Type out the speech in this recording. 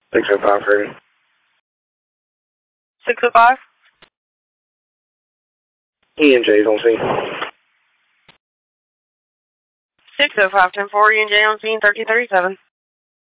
605 Curry. 605? E&J's on scene. 605 10-4, E&J on scene, 1337.